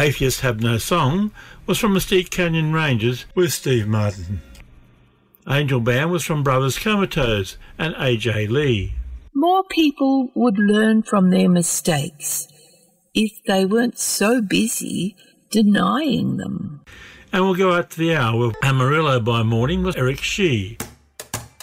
Atheists Have No Song was from Mesquite Canyon Rangers with Steve Martin. Angel Band was from Brothers Comatose and AJ Lee. More people would learn from their mistakes if they weren't so busy denying them. And we'll go out to the hour with Amarillo by Morning with Eric Shee.